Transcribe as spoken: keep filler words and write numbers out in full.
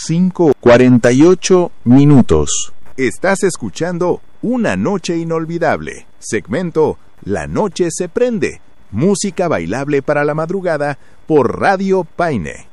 cinco cuarenta y ocho minutos. Estás escuchando Una Noche Inolvidable, segmento La Noche se Prende, música bailable para la madrugada por Radio Paine.